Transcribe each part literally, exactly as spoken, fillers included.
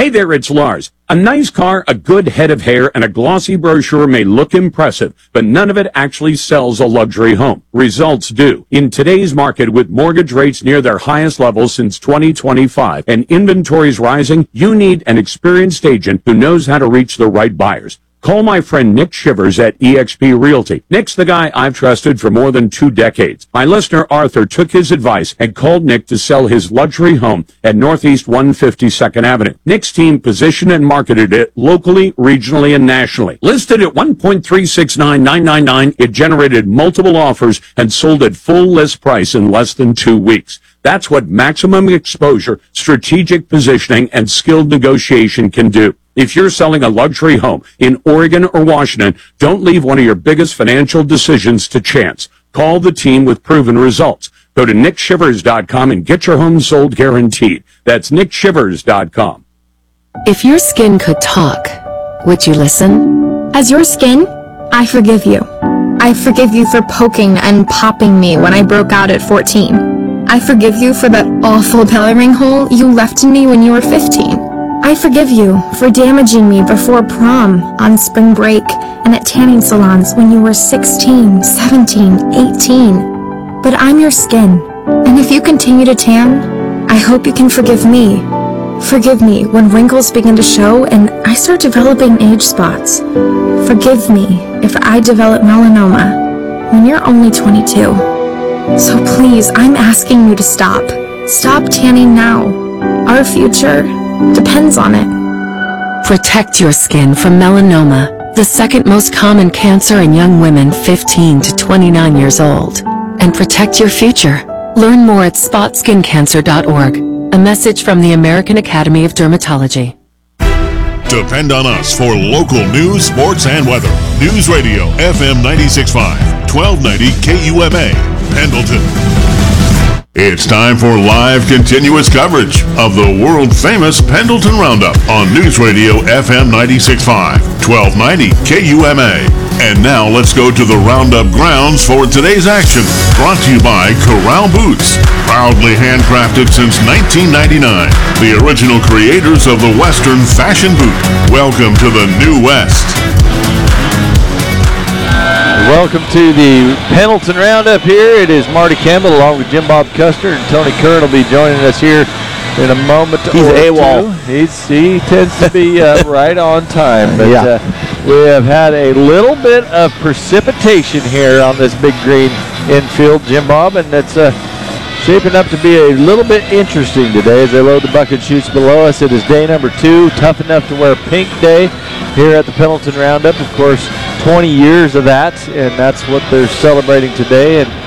Hey there, it's Lars. A nice car, a good head of hair, and a glossy brochure may look impressive, but none of it actually sells a luxury home. Results do. In today's market, with mortgage rates near their highest level since twenty twenty-five and inventories rising, you need an experienced agent who knows how to reach the right buyers. Call my friend Nick Shivers at eXp Realty. Nick's the guy I've trusted for more than two decades. My listener Arthur took his advice and called Nick to sell his luxury home at Northeast one hundred fifty-second Avenue. Nick's team positioned and marketed it locally, regionally, and nationally. Listed at one point three six nine nine nine nine, it generated multiple offers and sold at full list price in less than two weeks. That's what maximum exposure, strategic positioning, and skilled negotiation can do. If you're selling a luxury home in Oregon or Washington, don't leave one of your biggest financial decisions to chance. Call the team with proven results. Go to nick shivers dot com and get your home sold guaranteed. That's nick shivers dot com. If your skin could talk, would you listen? As your skin, I forgive you. I forgive you for poking and popping me when I broke out at fourteen. I forgive you for that awful belly ring hole you left in me when you were fifteen. I forgive you for damaging me before prom, on spring break, and at tanning salons when you were sixteen, seventeen, eighteen. But I'm your skin, and if you continue to tan, I hope you can forgive me. Forgive me when wrinkles begin to show and I start developing age spots. Forgive me if I develop melanoma when you're only twenty-two. So please, I'm asking you to stop. Stop tanning now. Our future depends on it. Protect your skin from melanoma, the second most common cancer in young women fifteen to twenty-nine years old. And protect your future. Learn more at spot skin cancer dot org. A message from the American Academy of Dermatology. Depend on us for local news, sports, and weather. News Radio F M ninety-six point five, twelve ninety K U M A, Pendleton. It's time for live continuous coverage of the world-famous Pendleton Roundup on News Radio F M ninety-six point five, twelve ninety K U M A. And now let's go to the Roundup grounds for today's action. Brought to you by Corral Boots. Proudly handcrafted since nineteen ninety-nine. The original creators of the Western fashion boot. Welcome to the New West. Welcome to the Pendleton Roundup here. It is Marty Campbell along with Jim Bob Custer, and Tony Kern will be joining us here in a moment. He's AWOL. He's, he tends to be uh, right on time. But yeah. uh, we have had a little bit of precipitation here on this big green infield, Jim Bob, and it's uh, shaping up to be a little bit interesting today as they load the bucket chutes below us. It is day number two, tough enough to wear pink day here at the Pendleton Roundup. Of course, twenty years of that, and that's what they're celebrating today. And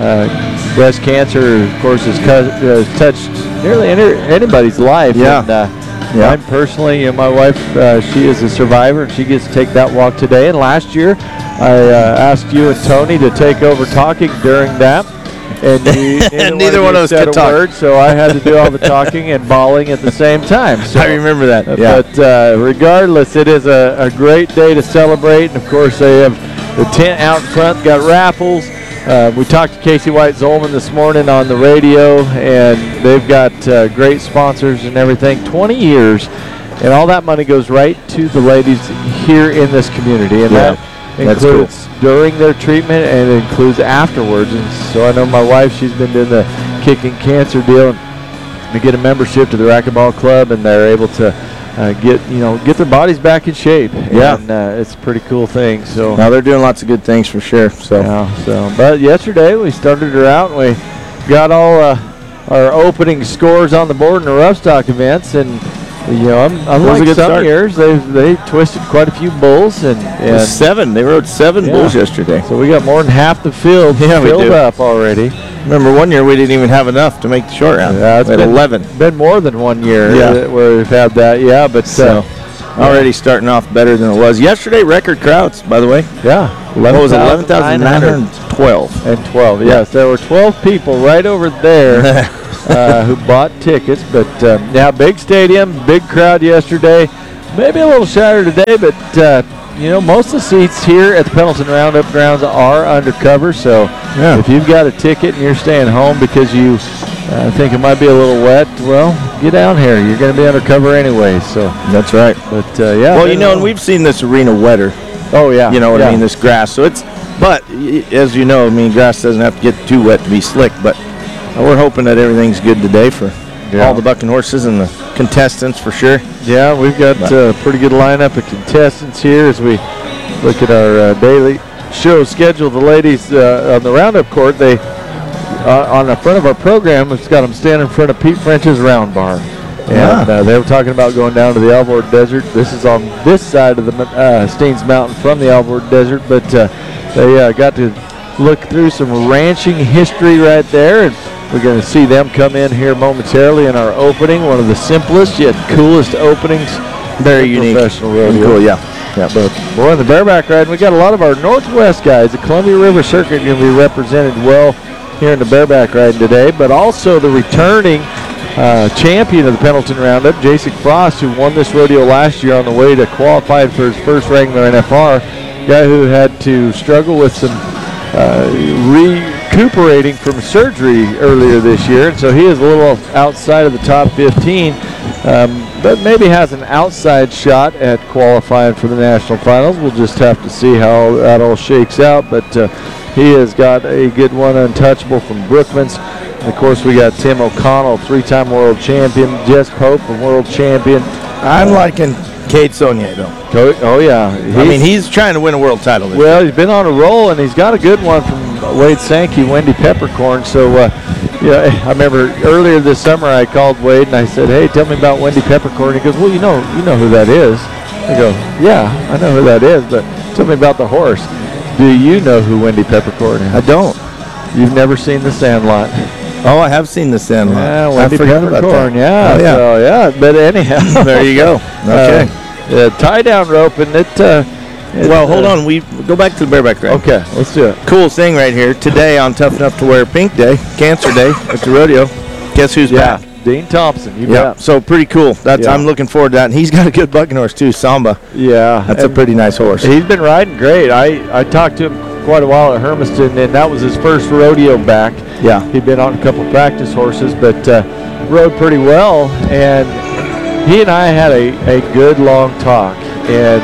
uh, breast cancer, of course, has cu- uh, touched nearly any- anybody's life. Yeah. And, uh, yeah. Mine personally, you know, my wife, uh, she is a survivor, and she gets to take that walk today. And last year, I uh, asked you and Tony to take over talking during that. And you, neither, neither one one of us said could a talk. word, so I had to do all the talking and bawling at the same time. So, I remember that. Yeah. But uh, regardless, it is a, a great day to celebrate. And, of course, they have the tent out in front, got raffles. Uh, we talked to Casey White-Zolman this morning on the radio, and they've got uh, great sponsors and everything. twenty years, and all that money goes right to the ladies here in this community. And Yeah. that includes cool. during their treatment, and it includes afterwards. And so I know my wife, she's been doing the kicking cancer deal, and they get a membership to the racquetball club, and they're able to uh, get you know get their bodies back in shape. Yeah, and uh, it's a pretty cool thing. So now they're doing lots of good things for sure. So yeah, so but yesterday we started her out, and we got all uh, our opening scores on the board in the rough stock events, and. You know, unlike some start. years, they they twisted quite a few bulls, and, and seven. They rode seven yeah. bulls yesterday. So we got more than half the field yeah, filled we do. up already. Remember one year we didn't even have enough to make the short round. Yeah, it's we had been, eleven. Been more than one year yeah. where we've had that. Yeah, but so uh, already starting off better than it was yesterday. Record crowds, by the way. Yeah, what was it? Eleven thousand nine hundred twelve and twelve. Yeah. Yes, there were twelve people right over there. uh, who bought tickets, but um, yeah, big stadium, big crowd yesterday. Maybe a little shyer today, but uh, you know, most of the seats here at the Pendleton Roundup grounds are undercover. So yeah. if you've got a ticket and you're staying home because you I think it might be a little wet. Well, get down here. You're going to be under cover anyway. So That's right. But uh, yeah. Well, you know, and we've seen this arena wetter. Oh yeah. You know what yeah. I mean? This grass. So it's, but y- as you know, I mean, grass doesn't have to get too wet to be slick. But we're hoping that everything's good today for Yeah. all the bucking horses and the contestants for sure. Yeah, we've got a uh, pretty good lineup of contestants here as we look at our uh, daily show schedule. The ladies uh, on the roundup court, they uh, on the front of our program, it's got them standing in front of Pete French's Round Bar. And uh, they were talking about going down to the Alvord Desert. This is on this side of the uh, Steens Mountain from the Alvord Desert, but uh, they uh, got to look through some ranching history right there, and we're going to see them come in here momentarily in our opening. One of the simplest yet coolest openings. Very unique. Professional rodeo. Cool, yeah. Yeah, But boy, in the bareback ride, we got a lot of our Northwest guys. The Columbia River Circuit going to be represented well here in the bareback ride today, but also the returning uh, champion of the Pendleton Roundup, Jason Frost, who won this rodeo last year on the way to qualify for his first Wrangler N F R. Guy who had to struggle with some uh, recuperating from surgery earlier this year, and so he is a little outside of the top fifteen. Um, but maybe has an outside shot at qualifying for the national finals. We'll just have to see how that all shakes out. But uh, he has got a good one, untouchable from Brookmans. And of course, we got Tim O'Connell, three-time world champion. Jess Pope, a world champion. I'm liking Cade Saunier, though. Oh, oh yeah. I mean, he's trying to win a world title. This Well, year. he's been on a roll, and he's got a good one from Wade Sankey, Wendy Peppercorn. So, uh, yeah, I remember earlier this summer I called Wade and I said, "Hey, tell me about Wendy Peppercorn." He goes, "Well, you know, you know who that is." I go, "Yeah, I know who that is, but tell me about the horse." Do you know who Wendy Peppercorn is? I don't. You've never seen The Sandlot? Oh, I have seen the Sandlot. Yeah, I Wendy forgot about Peppercorn. that. Yeah, Oh, yeah. So, yeah. But anyhow, There you go. Okay. Uh, uh, tie down rope, and it. Uh, it well, hold uh, on. We go back to the bareback ride. Okay, let's do it. Cool thing right here. Today on Tough Enough to Wear Pink Day, Cancer Day at the rodeo. Guess who's Yeah, back? Dean Thompson. You Yeah. bet. So pretty cool. That's Yeah. I'm looking forward to that. And he's got a good bucking horse too, Samba. Yeah, That's a and pretty nice horse. He's been riding great. I, I talked to him quite a while at Hermiston, and that was his first rodeo back. Yeah. He'd been on a couple practice horses, but uh, rode pretty well. And he and I had a, a good long talk. And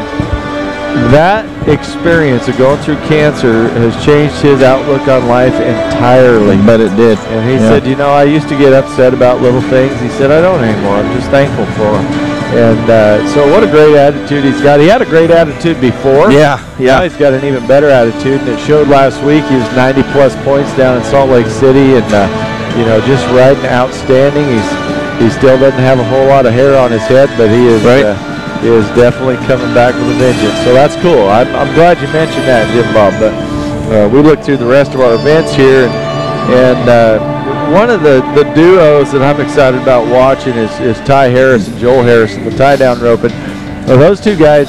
that experience of going through cancer has changed his outlook on life entirely. But it did. And he Yeah. said, you know, I used to get upset about little things. He said, I don't anymore. I'm just thankful for them. And uh, so what a great attitude he's got. He had a great attitude before. Yeah, Now yeah. he's got an even better attitude, and it showed last week. He was ninety plus points down in Salt Lake City, and uh, you know, just riding outstanding. He's he still doesn't have a whole lot of hair on his head, but he is Right. uh, he is definitely coming back with a vengeance. So that's cool. I'm, I'm glad you mentioned that, Jim Bob. But uh, we looked through the rest of our events here, and, and uh, one of the, the duos that I'm excited about watching is, is Ty Harris and Joel Harrison, the tie down roping. Well, those two guys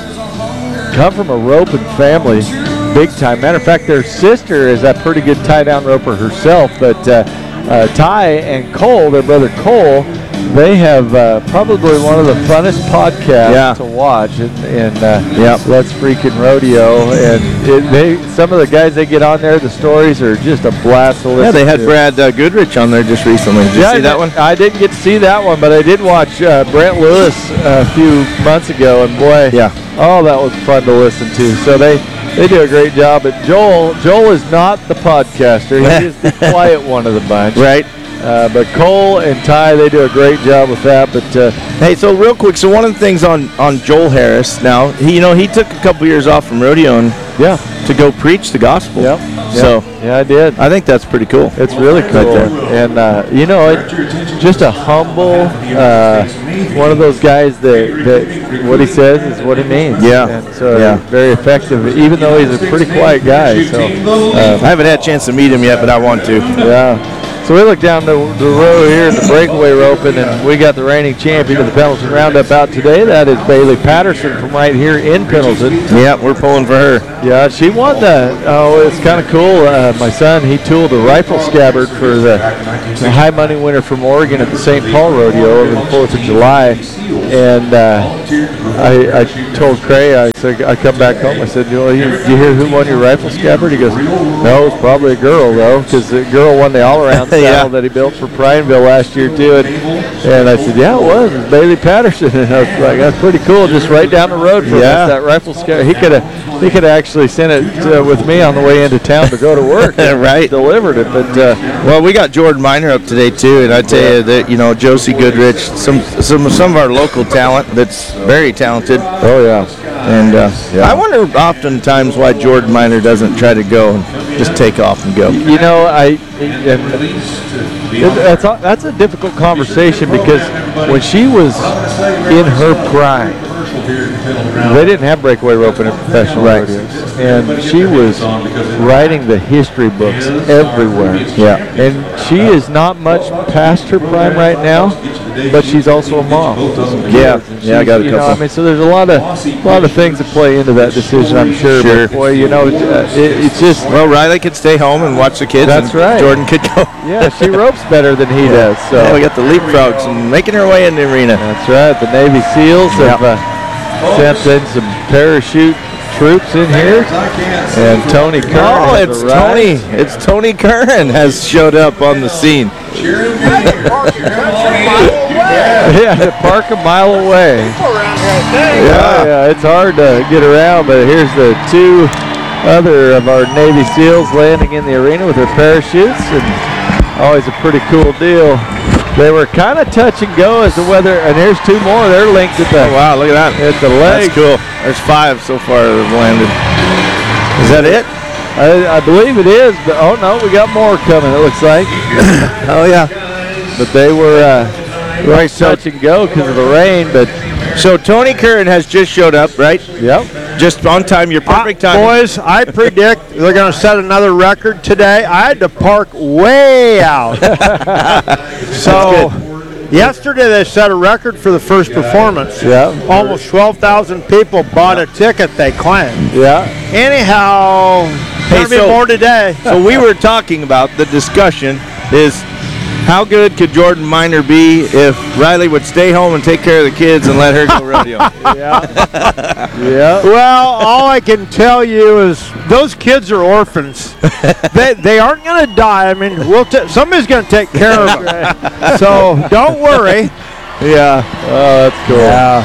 come from a roping family, big time. Matter of fact, their sister is a pretty good tie down roper herself. But uh, uh, Ty and Cole, their brother Cole, they have uh, probably one of the funnest podcasts Yeah. to watch in, in uh, Yep. Let's Freakin' Rodeo. And it, they, some of the guys they get on there, the stories are just a blast to listen to. Yeah, they had Brad uh, Goodrich on there just recently. Did you Yeah, see I that did- one? I didn't get to see that one, but I did watch uh, Brent Lewis a few months ago, and boy, Yeah. oh, that was fun to listen to. So they, they do a great job. But Joel, Joel is not the podcaster; he is the quiet one of the bunch. Right. Uh, but Cole and Ty, they do a great job with that. But uh, Hey, so real quick, so one of the things on, on Joel Harris now, he you know he took a couple years off from rodeoing yeah, to go preach the gospel. yep, So yeah, I did. I think that's pretty cool. It's really cool, there. and uh, you know, it, just a humble, uh, one of those guys that, that what he says is what he means. Yeah. and so Yeah. very effective, even though he's a pretty quiet guy. So uh, I haven't had a chance to meet him yet, but I want to. yeah. So we look down the, the road here at the breakaway roping, and we got the reigning champion of the Pendleton Roundup out today. That is Bailey Patterson from right here in Pendleton. Yeah, we're pulling for her. Yeah, she won the, oh, it's kind of cool. Uh, my son, he tooled a rifle scabbard for the, the high money winner from Oregon at the Saint Paul Rodeo over the fourth of July. And uh, I, I told Cray, I said, I come back home, I said, you know, you, did you hear who won your rifle scabbard? He goes, no, it's probably a girl, though, because the girl won the all-around saddle Yeah. that he built for Prineville last year too. And, and I said, yeah, it was. It was Bailey Patterson. And I was like, that's pretty cool. Just right down the road from Yeah. us, that rifle scout. He could have he could have actually sent it uh, with me on the way into town to go to work. and Right. Delivered it. But uh, Well, we got Jordan Miner up today too, and I tell you that you know Josie Goodrich, some some some of our local talent that's very talented, oh yeah. and uh, Yeah. I wonder oftentimes why Jordan Miner doesn't try to go and just take off and go. You know, I and it- that's a, that's a difficult conversation because when she was in her prime, they didn't have breakaway roping in professional Right. rodeos, and she was writing the history books everywhere. Yeah. And she is not much past her prime right now, but she's also a mom. to some kids. Yeah. And Yeah, I she's- got a you know, couple. I mean, so there's a lot of a lot of things that play into that decision, I'm sure. Sure. But boy, you know, uh, it, it's just. Well, Riley could stay home and watch the kids. That's and right. Jordan could go. Yeah, she ropes better than he does. So Yeah, we got the leapfrogs and making her way in the arena. that's right. The Navy SEALs have uh, sent in some parachute troops in here, and Tony Curran. Oh, has it's arrived. Tony. It's Tony Curran has showed up on the scene. Yeah, to park a mile away. Yeah, yeah, it's hard to get around, but here's the two other of our Navy SEALs landing in the arena with their parachutes, and always a pretty cool deal. They were kind of touch and go as to whether, and here's two more. They're linked at the Oh, wow, look at that. at the legs. That's cool. There's five so far that have landed. Is that it? I, I believe it is, but oh no, we got more coming. It looks like, Oh, yeah. but they were uh, Right, so, touch and go because of the rain. But so Tony Curran has just showed up, right? yep, Just on time. Your perfect Uh, time. boys, I predict they're going to set another record today. I had to park way out. so, yesterday they set a record for the first performance. yeah, Almost twelve thousand people bought a ticket, they claimed. yeah. Anyhow, Hey, going to be so- more today. So we were talking about the discussion is how good could Jordan Miner be if Riley would stay home and take care of the kids and let her go rodeo? Yeah. Well, all I can tell you is those kids are orphans. they they aren't going to die. I mean, we'll t- somebody's going to take care of them. So don't worry. Yeah. Oh, that's cool. Yeah.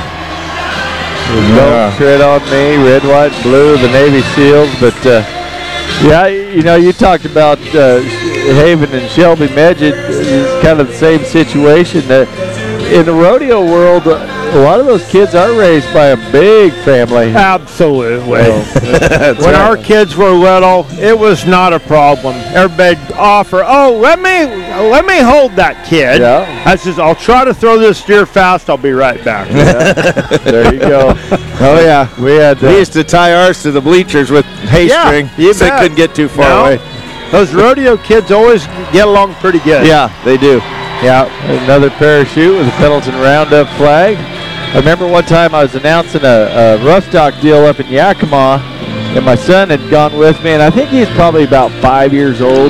Don't tread on me, red, white, and blue, the Navy SEALs. But uh, yeah, you know, you talked about uh, Haven and Shelby Medjid. It's kind of the same situation. Uh, in the rodeo world, uh, a lot of those kids are raised by a big family. Absolutely. That's When right. our kids were little, it was not a problem. Everybody offer, oh, let me let me hold that kid. Yeah. I says, I'll try to throw this steer fast. I'll be right back. There you go. Oh yeah, We had we uh, used to tie ours to the bleachers with hay Yeah, string, you so they bet. couldn't get too far No. away. Those rodeo kids always get along pretty good. Yeah, they do. Yeah, another parachute with a Pendleton Roundup flag. I remember one time I was announcing a, a rough stock deal up in Yakima, and my son had gone with me, and I think he's probably about five years old.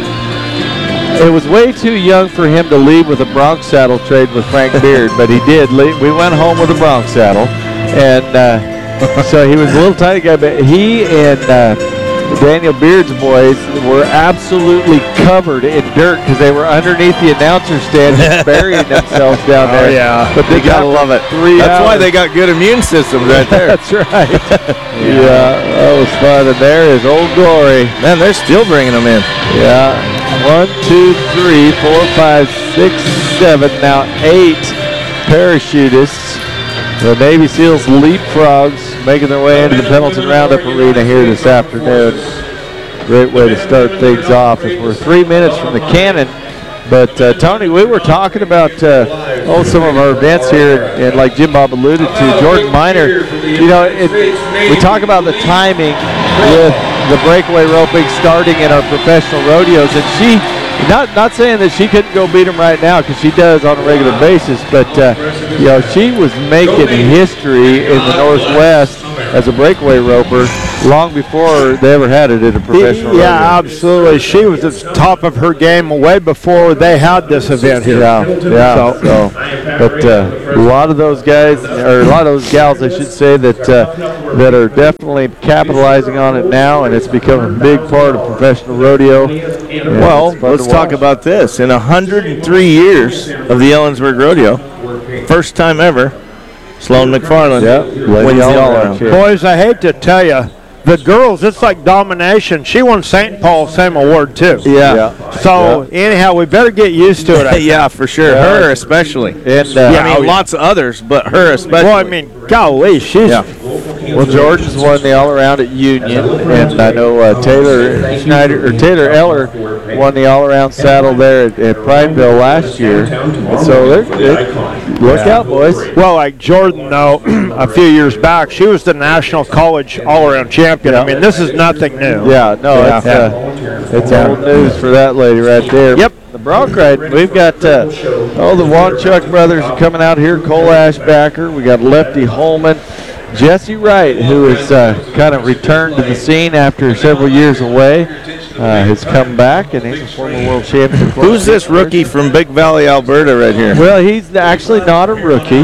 It was way too young for him to leave with a bronc saddle trade with Frank Beard, but he did. leave. We went home with a bronc saddle, and uh, so he was a little tiny guy, but he and uh, Daniel Beard's boys were absolutely covered in dirt because they were underneath the announcer stand just burying themselves down there. Oh, yeah. But they You gotta got love it. three That's why hours. they got good immune systems right there. That's right. yeah, that was fun. And there is Old Glory. Man, they're still bringing them in. Yeah. One, two, three, four, five, six, seven. Now eight parachutists. The Navy SEALs leapfrogs making their way into the Pendleton Roundup Arena here this afternoon. Great way to start things off as we're three minutes from the cannon. But uh, Tony, we were talking about uh, oh some of our events here, and like Jim Bob alluded to, Jordan Miner. You know, it, we talk about the timing with the breakaway roping starting in our professional rodeos, and she, not not saying that she couldn't go beat them right now because she does on a regular basis, but uh, you know she was making history in the Northwest as a breakaway roper long before they ever had it in a professional Yeah, rodeo. absolutely. She was at the top of her game way before they had this event here. Yeah, yeah. So- So, but uh, a lot of those guys, or a lot of those gals, I should say, that uh, that are definitely capitalizing on it now, and it's become a big part of professional rodeo. And Well, it's fun let's to talk watch. about this. In one hundred three years of the Ellensburg Rodeo, first time ever, Sloan McFarland Yeah, wins the all-around. champ. Boys, I hate to tell you, the girls, it's like domination. She won Saint Paul, same award, too. Yeah. Yeah. So, anyhow, we better get used to it. I Yeah, for sure. Yeah. Her especially. And uh, I mean, oh, yeah. lots of others, but her especially. Well, I mean, golly, she's Yeah. well, Jordan's won the all-around at Union, and I know uh, Taylor Schneider or Taylor Eller won the all-around saddle there at, at Prineville last year. And so they're, they look out, boys. well, like Jordan, though, a few years back, she was the national college all-around champion. I mean, this is nothing new. Yeah, no, Yeah. it's uh, it's old news for that lady right there. Yep. The bronc ride, we've got uh, oh the Wanchuk brothers are coming out here. Cole Ashbacker, we got Lefty Holman, Jesse Wright, who has uh, kind of returned to the scene after several years away, uh, has come back, and he's a former world champion. Who's this rookie from Big Valley, Alberta right here? Well, he's actually not a rookie,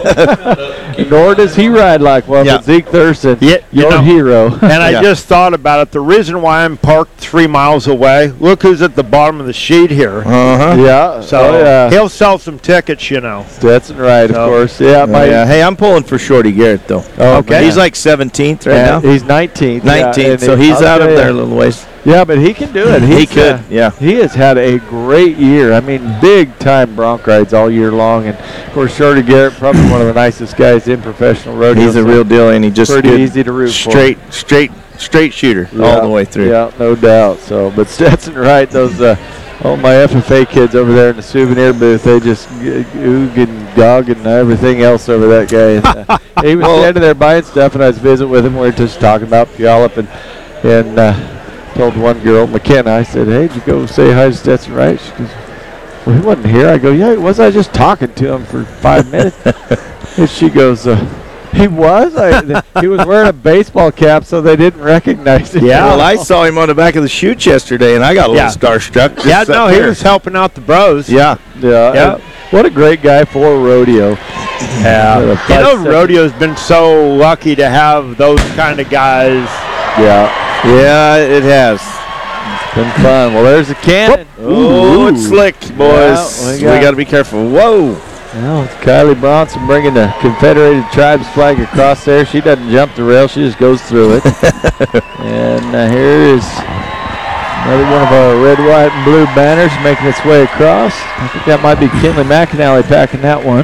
nor does he ride like one, Yeah. but Zeke Thurston, Yeah, you your know, hero. And I Yeah. just thought about it. The reason why I'm parked three miles away, look who's at the bottom of the sheet here. Uh-huh. yeah, So oh, yeah. he'll sell some tickets, you know. Stetson Wright, of So- course. Yeah, my, yeah. Hey, I'm pulling for Shorty Garrett, though. Oh, Okay. He's like seventeenth right and now. he's nineteenth. yeah, nineteenth, and so he- he's I'll out tell of ya, there a little ways. Yeah, but he can do it. He He's, could, uh, yeah. He has had a great year. I mean, big time bronc rides all year long, and of course, Shorty Garrett, probably one of the nicest guys in professional rodeo. He's a so real deal, and he just pretty good, easy to root for. straight, straight, straight shooter Yeah, all the way through. Yeah, no doubt. So, but Stetson Wright, those uh, all my F F A kids over there in the souvenir booth, they just g- oog and gog and everything else over that guy. And, uh, he was standing there buying stuff, and I was visiting with him. We were just talking about Puyallup, and and uh, told one girl, McKenna, I said, "Hey, did you go say hi to Stetson Wright?" She goes, "Well, he wasn't here." I go, "Yeah, he was. I was just talking to him for five minutes." And she goes, uh, "He was? I, th- he was wearing a baseball cap, so they didn't recognize him." Yeah. Well, I saw him on the back of the chute yesterday, and I got a little Yeah. starstruck. just Yeah, sitting no, he there. was helping out the bros. Yeah. Yeah. Yeah. and What a great guy for rodeo. Yeah. Uh, You five know, seconds. rodeo's been so lucky to have those kind of guys. Yeah. Yeah, it has. Been fun. Well, there's a cannon. Oh, it's slick, boys. Yeah, we we got- got to be careful. Whoa. Well, it's Kylie Bronson bringing the Confederated Tribes flag across there. She doesn't jump the rail. She just goes through it. And uh, here is another one of our red, white, and blue banners making its way across. I think that might be Kinley McAnally packing that one.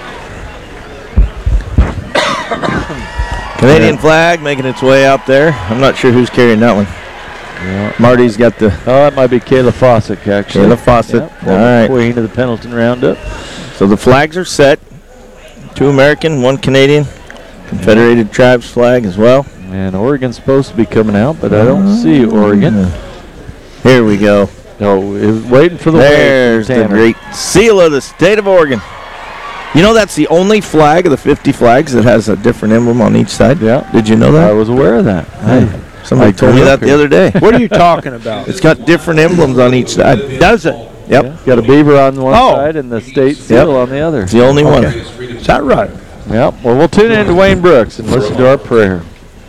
Canadian flag making its way out there. I'm not sure who's carrying that one. Yeah. Marty's got the Oh, that might be Kayla Fawcett, actually. Kayla Fawcett. Yep, All former right. Queen of the Pendleton Roundup. So the flags are set. Two American, one Canadian. Confederated Tribes flag as well. And Oregon's supposed to be coming out, but I don't see Oregon. Here we go. Oh, it was waiting for the There's wave the from Tanner. great seal of the state of Oregon. You know that's the only flag of the fifty flags that has a different emblem on each side? Yeah. Did you know I that? was aware of that. I, Somebody I told me grew that up the here. other day. What are you talking about? It's got different emblems on each side. Does it? Yep. Yeah, got a beaver on one Oh. side and the state seal on the other. It's the only one. Is that right? Yep. Well, we'll tune in to Wayne Brooks and listen to our prayer.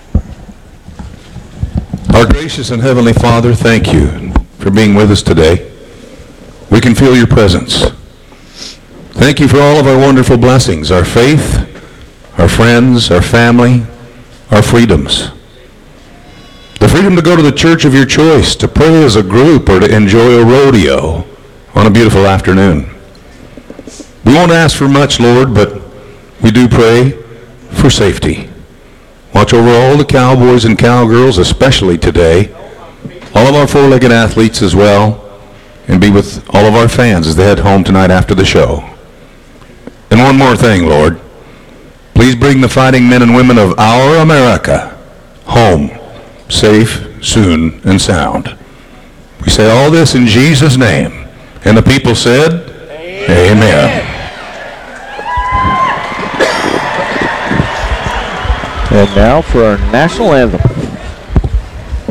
Our gracious and heavenly Father, thank you for being with us today. We can feel your presence. Thank you for all of our wonderful blessings, our faith, our friends, our family, our freedoms. The freedom to go to the church of your choice, to pray as a group, or to enjoy a rodeo on a beautiful afternoon. We won't ask for much, Lord, but we do pray for safety. Watch over all the cowboys and cowgirls, especially today, all of our four-legged athletes as well, and be with all of our fans as they head home tonight after the show. And one more thing, Lord. Please bring the fighting men and women of our America home, safe, soon, and sound. We say all this in Jesus' name. And the people said, Amen. Amen. And now for our national anthem.